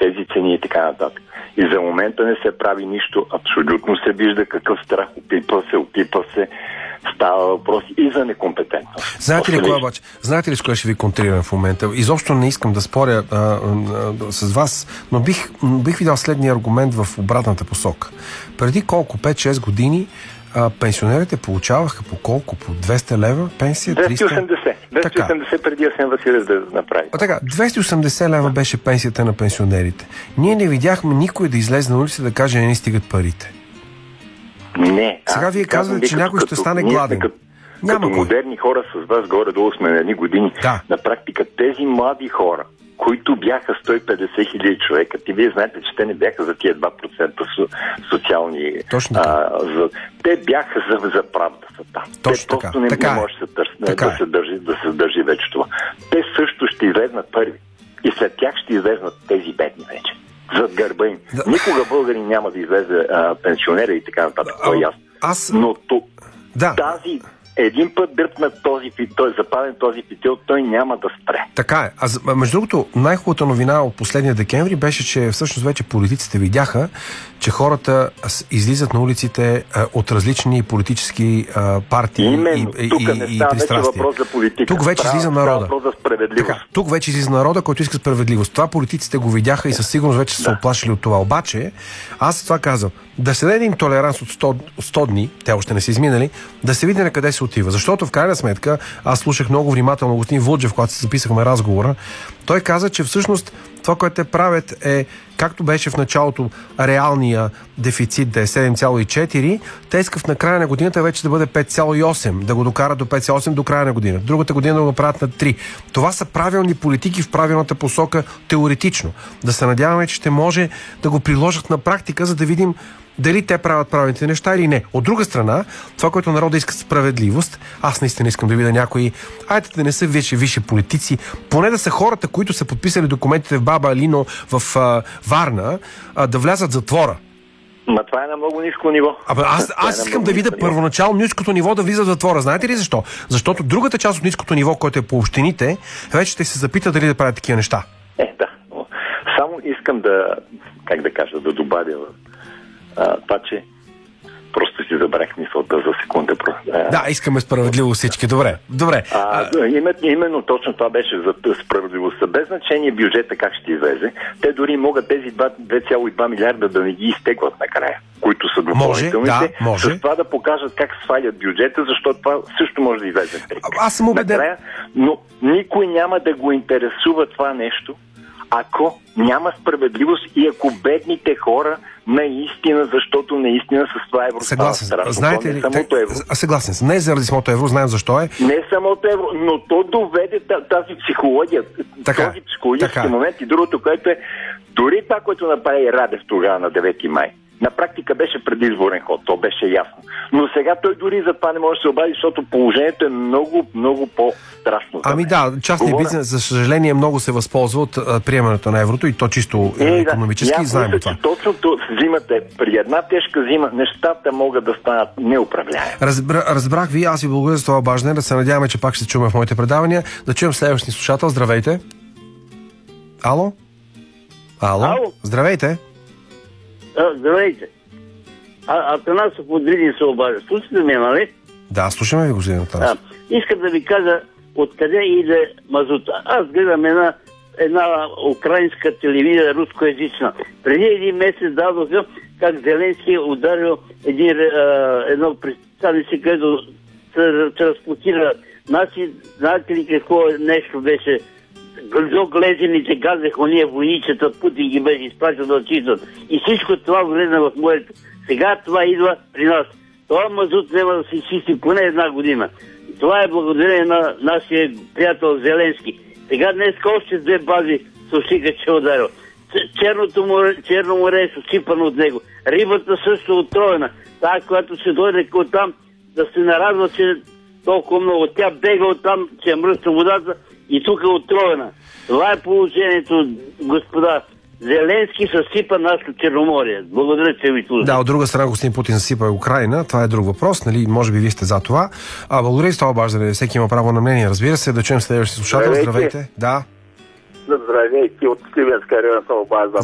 тези цени и така нататък. И за момента не се прави нищо, абсолютно се вижда какъв страх, опипва се, става въпрос и за некомпетентност. Знаете ли с кое ще ви контрирам в момента? Изобщо не искам да споря с вас, но бих ви дал следния аргумент в обратната посока. Преди колко, 5-6 години пенсионерите получаваха по колко? По 200 лева пенсия? 280. 280 преди Асен Василев да направи. Така, 280 лева беше пенсията на пенсионерите. Ние не видяхме никой да излезе на улица да каже, не ни стигат парите. Не. Сега вие казвате, че някой ще стане гладен. Като модерни хора с вас горе-долу сме на едни години. Да. На практика тези млади хора, които бяха 150 хиляди човека, и вие знаете, че те не бяха за тия 2% социални... те бяха за правда са там. Точно те просто не може да се държи вече това. Те също ще излезнат първи. И след тях ще излезнат тези бедни вече. Зад гърба им. Да. Никога българин няма да излезе пенсионера и така нататък. Това е ясно. Но тази един път дръпнат запален този фитил, той няма да спре. Така е. Между другото, най-хубавата новина от последния декември беше, че всъщност вече политиците видяха, че хората излизат на улиците от различни политически партии и пристрастия. Тук вече излиза народа. Тук вече излиза народа, който иска справедливост. Това политиците го видяха и със сигурност вече са се оплашили от това. Обаче, аз това казвам, да се даде един толеранс от 100 дни, те още не са изминали, да се види на къде се отива. Защото в крайна сметка, аз слушах много внимателно господин Вълджев, когато се записахме разговора, той каза, че всъщност това, което те правят е, както беше в началото реалния дефицит да е 7,4, те искат на края на годината вече да бъде 5,8, да го докарат до 5,8 до края на годината. Другата година да го направят на 3. Това са правилни политики в правилната посока теоретично. Да се надяваме, че ще може да го приложат на практика, за да видим дали те правят правилните неща или не. От друга страна, това, което народа иска справедливост, аз наистина искам да видя някои, айде да не са вече висши политици, поне да са хората, които са подписали документите в Баба Алино в Варна, да влязат в затвора. Ма това е на много ниско ниво. Аз искам да видя първоначално ниското ниво да влиза в затвора. Знаете ли защо? Защото другата част от ниското ниво, което е по общините, вече ще се запита дали да правят такива неща. Да. Само искам да добавя това, че просто си забрах мисълта за секунда. Да, искаме справедливост всички. Добре. Именно точно това беше за справедливостта. Без значение бюджета как ще излезе, те дори могат тези 2,2 милиарда да не ги изтеглят накрая, които са допълнителните. Може. С това да покажат как свалят бюджета, защото това също може да излезе. Аз съм убеден. Накрая, но никой няма да го интересува това нещо, ако няма справедливост и ако бедните хора наистина, защото наистина с това евро става страшно. Знаете ли, съгласен съм. Не е заради самото евро, знаем защо е. Не самото евро, но то доведе тази психология, този психологически момент и другото, което е дори това, което направи Радев тогава на 9 май. На практика беше предизборен ход, то беше ясно. Но сега той дори за това не може да се обади, защото положението е много, много по-страшно. Частният бизнес, за съжаление, много се възползва от приемането на еврото и то чисто икономически, знаем това. Точно зимата, при една тежка зима, нещата могат да станат неуправляеми. Разбрах ви, аз ви благодаря за това обаждане, да се надяваме, че пак ще се чуем в моите предавания. Да чуем следващия слушател. Здравейте. Ало? Здравейте. Здравейте. Атанасов от Видин се обажда. Слушате ме, нали? Да, слушаме ви, господин Атанасов. Искам да ви кажа откъде иде мазута. Аз гледам една украинска телевизия, рускоязична. Преди един месец дадоха как Зеленски ударил едно пристанище, където се разплотира. Знаете ли какво нещо беше? Глезените казаха, ония войничета, Путин ги беше изпращал да чистят. И всичко това влезна в морето. Сега това идва при нас. Това мазут няма да се изчисти поне една година. И това е благодарение на нашия приятел Зеленски. Сега днес още 2 бази съобщиха, че е ударил. Черно море е съсипано от него. Рибата също е отровена. Тая, която ще дойде оттам, да се нарадва, че толкова много. Тя бега оттам, че е мръсна водата и тук е отровена. Това е положението, господа. Зеленски съсипа нашето Черноморие. Благодаря, че ви слушам. Да, от друга страна господин Путин съсипа Украина. Това е друг въпрос, нали? Може би вие сте за това. Благодаря за това обаждане. Всеки има право на мнение. Разбира се, да чуем следващия слушател. Здравейте. Да. Здравейте, от Сливенска район се обаждам.